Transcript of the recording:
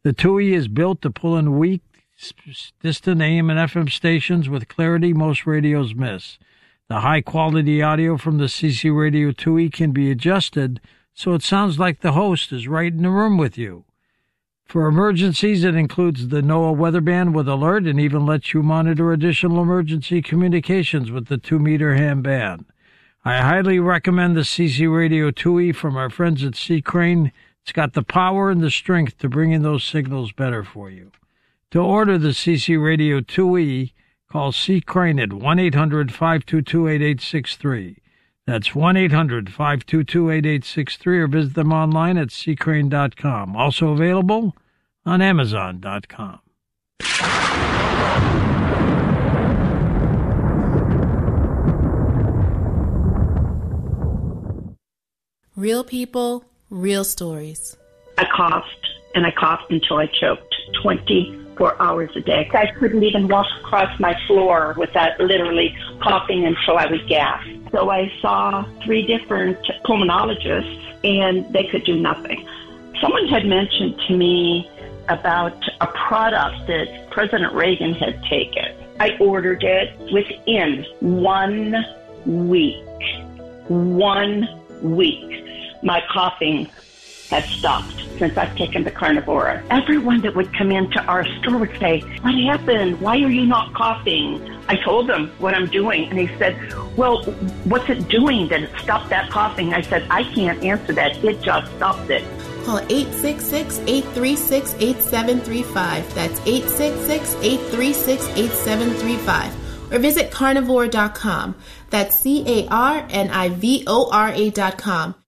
The TUI is built to pull in weak, distant AM and FM stations with clarity most radios miss. The high-quality audio from the CC Radio TUI can be adjusted so it sounds like the host is right in the room with you. For emergencies, it includes the NOAA weather band with alert and even lets you monitor additional emergency communications with the 2-meter ham band. I highly recommend the CC Radio TUI from our friends at C. Crane. It's got the power and the strength to bring in those signals better for you. To order the CC Radio TUI, call C. Crane at 1-800-522-8863. That's 1-800-522-8863 or visit them online at ccrane.com. Also available on Amazon.com. Real people, real stories. I coughed, and I coughed until I choked 24 hours a day. I couldn't even walk across my floor without literally coughing until I was gasped. So I saw 3 different pulmonologists, and they could do nothing. Someone had mentioned to me about a product that President Reagan had taken. I ordered it within 1 week. 1 week. My coughing has stopped since I've taken the Carnivora. Everyone that would come into our store would say, "What happened? Why are you not coughing?" I told them what I'm doing, and he said, "Well, what's it doing that it stopped that coughing?" I said, "I can't answer that. It just stopped it." Call 866-836-8735. That's 866-836-8735. Or visit carnivore.com. That's CARNIVORA.com.